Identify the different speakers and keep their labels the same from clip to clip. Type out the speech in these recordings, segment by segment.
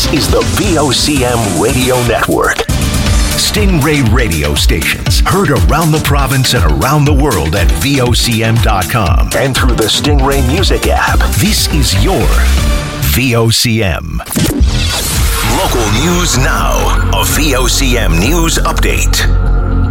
Speaker 1: This is the VOCM Radio Network. Stingray radio stations heard around the province and around the world at VOCM.com and through the Stingray Music app. This is your VOCM. Local news now. A VOCM news update.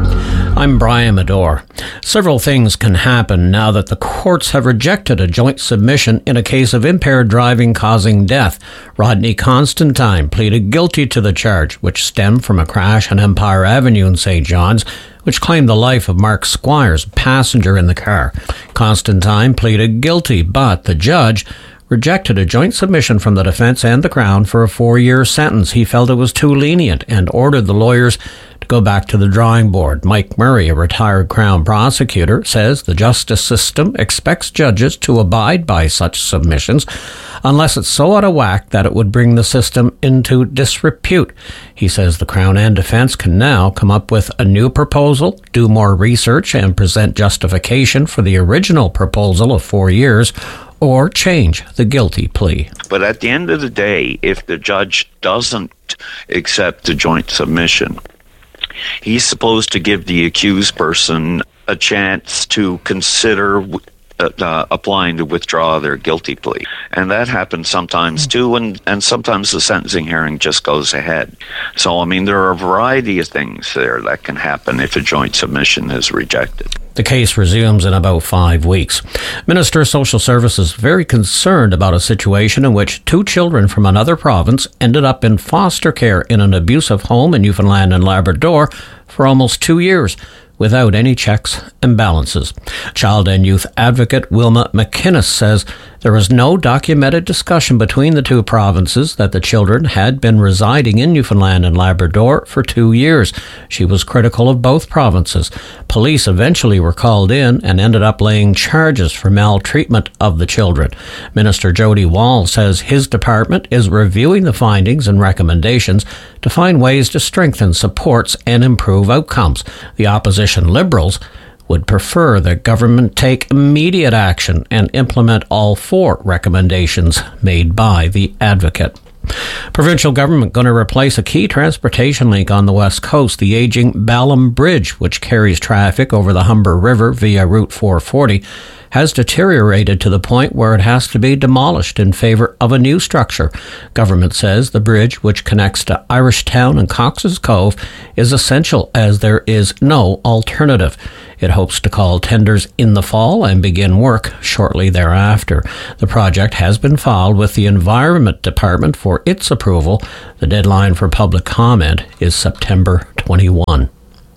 Speaker 2: I'm Brian Medore. Several things can happen now that the courts have rejected a joint submission in a case of impaired driving causing death. Rodney Constantine pleaded guilty to the charge, which stemmed from a crash on Empire Avenue in St. John's, which claimed the life of Mark Squires, a passenger in the car. Constantine pleaded guilty, but the judge rejected a joint submission from the defense and the Crown for a 4-year sentence. He felt it was too lenient and ordered the lawyers to go back to the drawing board. Mike Murray, a retired Crown prosecutor, says the justice system expects judges to abide by such submissions unless it's so out of whack that it would bring the system into disrepute. He says the Crown and defense can now come up with a new proposal, do more research, and present justification for the original proposal of 4 years, or change the guilty plea.
Speaker 3: But at the end of the day, if the judge doesn't accept the joint submission, he's supposed to give the accused person a chance to consider applying to withdraw their guilty plea. And that happens sometimes too, and sometimes the sentencing hearing just goes ahead. So, I mean, there are a variety of things there that can happen if a joint submission is rejected.
Speaker 2: The case resumes in about 5 weeks. Minister of Social Services very concerned about a situation in which 2 children from another province ended up in foster care in an abusive home in Newfoundland and Labrador for almost 2 years, without any checks and balances. Child and youth advocate Wilma McInnes says there was no documented discussion between the 2 provinces that the children had been residing in Newfoundland and Labrador for 2 years. She was critical of both provinces. Police eventually were called in and ended up laying charges for maltreatment of the children. Minister Jody Wall says his department is reviewing the findings and recommendations to find ways to strengthen supports and improve outcomes. The opposition Liberals would prefer that government take immediate action and implement all 4 recommendations made by the advocate. Provincial government going to replace a key transportation link on the west coast, the aging Balham Bridge, which carries traffic over the Humber River via Route 440, has deteriorated to the point where it has to be demolished in favour of a new structure. Government says the bridge, which connects to Irishtown and Cox's Cove, is essential as there is no alternative. It hopes to call tenders in the fall and begin work shortly thereafter. The project has been filed with the Environment Department for its approval. The deadline for public comment is September 21.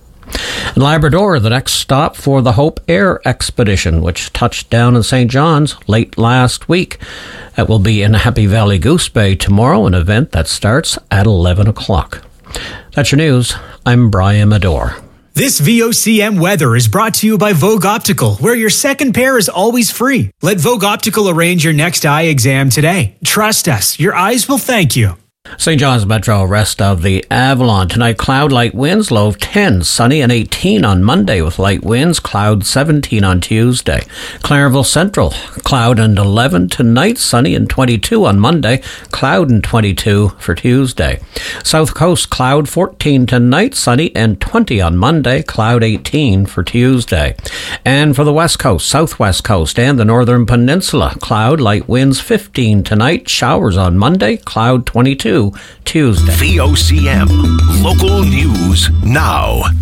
Speaker 2: In Labrador, the next stop for the Hope Air Expedition, which touched down in St. John's late last week. That will be in Happy Valley Goose Bay tomorrow, an event that starts at 11 o'clock. That's your news. I'm Brian Medore.
Speaker 4: This VOCM weather is brought to you by Vogue Optical, where your second pair is always free. Let Vogue Optical arrange your next eye exam today. Trust us, your eyes will thank you.
Speaker 2: St. John's Metro, rest of the Avalon. Tonight, cloud, light winds, low of 10. Sunny and 18 on Monday with light winds. Cloud 17 on Tuesday. Clareville Central, cloud and 11 tonight. Sunny and 22 on Monday. Cloud and 22 for Tuesday. South Coast, cloud 14 tonight. Sunny and 20 on Monday. Cloud 18 for Tuesday. And for the West Coast, Southwest Coast, and the Northern Peninsula, cloud, light winds 15 tonight. Showers on Monday. Cloud 22 Tuesday.
Speaker 1: VOCM. Local news now.